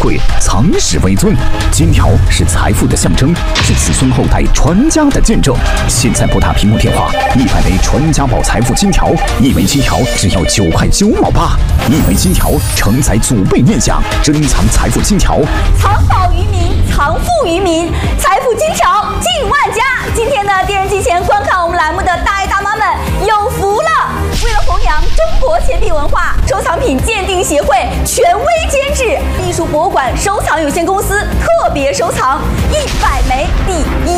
贵，藏史为尊。金条是财富的象征，是子孙后代传家的见证。现在拨打屏幕电话，100枚传家宝财富金条，1枚金条只要9块9毛8。1枚金条承载祖辈念想，珍藏财富金条， 藏宝于民，藏富于民，财富金条进万家。今天呢，电视机前观看我们栏目的大爷大妈们有福了！为了弘扬中国钱币文化，收藏品鉴定协会权威监制，艺术博物馆收藏有限公司特别收藏100枚第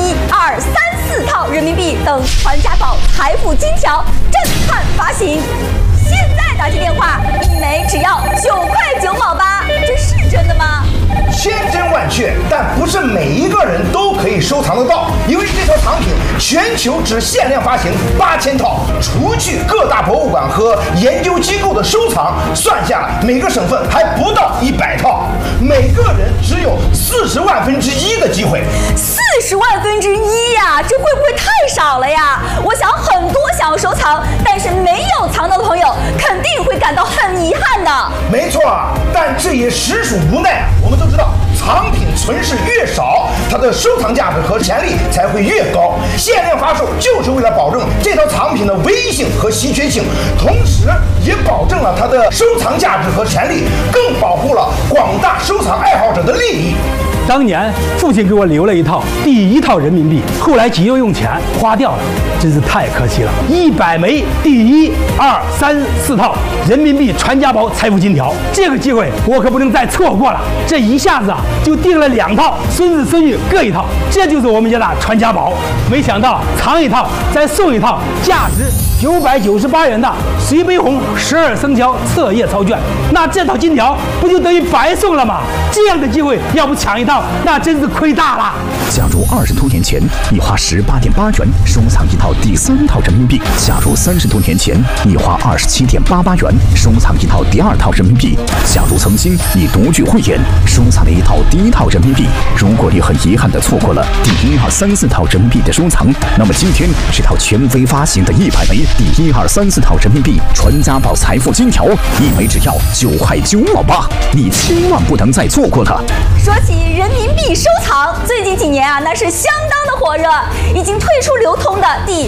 1、2、3、4套人民币等传家宝财富金条震撼发行。现在打起电话，1枚只要9块9毛8，这是真的吗？ 千真万确，但不是每一个人都可以收藏得到，因为这套藏品全球只限量发行8000套，除去各大博物馆和研究机构的收藏，算下来每个省份还不到100套，每个人只有40万分之一的机会。 40万分之一呀，这会不会太少了呀？我想很多想要收藏但是没有藏到的朋友，肯定会感到很遗憾的。 没错，但这也实属无奈。我们都知道，藏品存世越少，它的收藏价值和潜力才会越高。限量发售就是为了保证这套藏品的唯一性和稀缺性，同时也保证了它的收藏价值和潜力，更保护了广大收藏爱好者的利益。 当年父亲给我留了一套第1套人民币，后来急又用钱花掉了，真是太可惜了。100枚第1、2、3、4套人民币传家宝财富金条，这个机会我可不能再错过了。这一下子就订了2套，孙子孙女各1套，这就是我们家的传家宝。没想到藏1套再送1套，价值998元的隋悲鸿12生肖册页钞卷，那这套金条不就等于白送了吗？这样的机会要不抢1套，那真是亏大了。 假如20多年前你花18.8元收藏1套第3套人民币，假如30多年前你花27.88元收藏1套第2套人民币，假如曾经你独具慧眼收藏了1套第1套人民币，如果你很遗憾地错过了第1、2、3、4套人民币的收藏，那么今天这套权威发行的100枚第1、2、3、4套人民币传家宝财富金条，1枚只要9块9毛8，你千万不能再错过了。 说起人民币收藏，最近几年啊，那是相当的火热。已经退出流通的第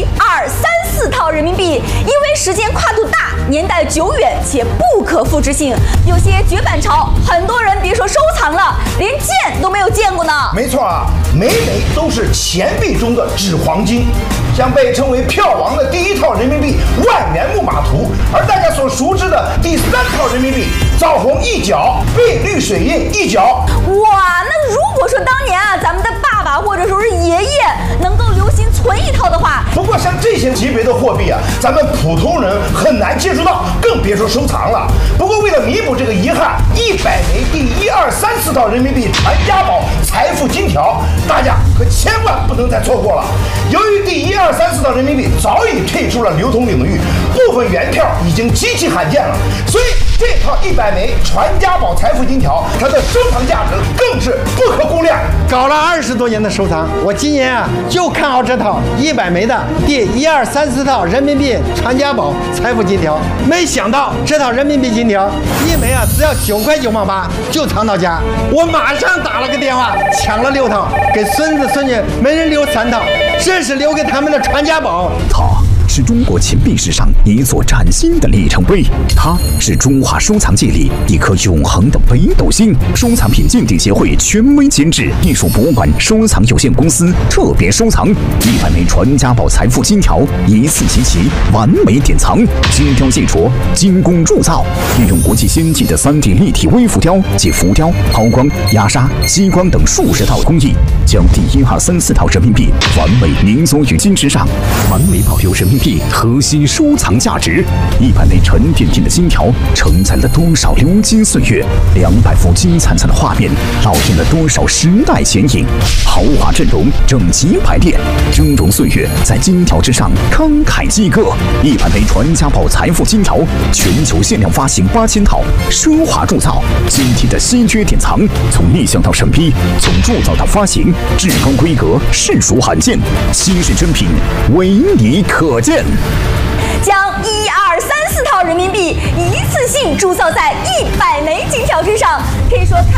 1、2、3、4套人民币，因为时间跨度大，年代久远且不可复制性，有些绝版潮，很多人别说收藏了，连见都没有见过呢。 没错啊，每枚都是钱币中的纸黄金。像被称为票王的第1套人民币万元木马图，而大家所熟知的第3套人民币枣红1角，贝绿水印1角。 哇，那如果说当年啊，咱们的爸爸或者说是爷爷能够留心存1套的话， 不过像这些级别的货币啊，咱们普通人很难接触到，更别说收藏了。不过为了弥补这个遗憾，100枚第1、2、3、4套人民币传家宝财富金条，大家可千万不能再错过了。由于第1、2、3、4套人民币早已退出了流通领域，部分原票已经极其罕见了，所以这套100枚传家宝财富金条，它的收藏价值更是不可估量。 搞了20多年的收藏，我今年啊就看好这套100枚的第1、2、3、4套人民币传家宝财富金条。没想到这套人民币金条1枚啊只要9块9毛8就藏到家，我马上打了个电话抢了6套，给孙子孙女每人留3套，这是留给他们的传家宝。 是中国钱币史上一座崭新的里程碑，它是中华收藏界里一颗永恒的北斗星。收藏品鉴定协会权威监制，艺术博物馆收藏有限公司特别收藏100枚传家宝财富金条，一次集齐，完美典藏。精雕细琢，精工铸造，运用国际先进的3D 立体微浮雕及浮雕、抛光、压沙、激光等数十套工艺，将第1、2、3、4套人民币完美凝缩于金之上，完美保留人民币核心收藏价值。100枚沉甸甸的金条承载了多少流金岁月，200幅金灿灿的画面烙印了多少时代剪影。豪华阵容整齐排列，峥嵘岁月在金条之上慷慨激歌。100枚传家宝财富金条，全球限量发行8000套，奢华铸造，精体的稀缺典藏，从立项到审批，从铸造到发行，至高规格，实属罕见，稀世珍品，唯你可见。 将1、2、3、4套人民币一次性铸造在100枚金条之上，可以说看